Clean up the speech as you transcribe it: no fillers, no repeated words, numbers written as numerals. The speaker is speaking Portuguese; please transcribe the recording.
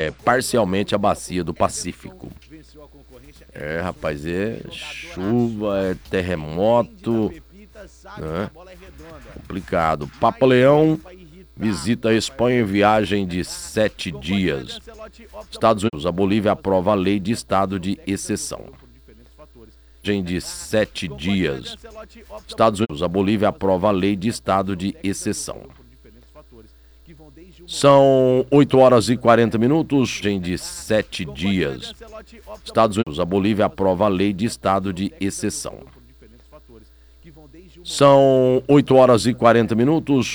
parcialmente a bacia do Pacífico. Rapaz, é chuva, é terremoto, né? Complicado. Papa Leão visita a Espanha em viagem de 7 dias. Estados Unidos, a Bolívia aprova a lei de estado de exceção. De 7 dias. Estados Unidos, a Bolívia aprova a lei de estado de exceção. São 8 horas e 40 minutos. De 7 dias. Estados Unidos, a Bolívia aprova a lei de estado de exceção. São 8 horas e 40 minutos.